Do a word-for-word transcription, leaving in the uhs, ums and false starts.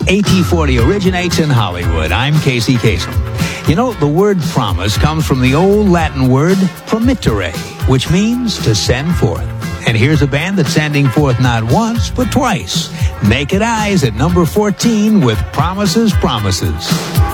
A T forty originates in Hollywood. I'm Casey Kasem. You know, the word promise comes from the old Latin word promittere, which means to send forth. And here's a band that's sending forth not once, but twice. Naked Eyes at number fourteen with Promises, Promises.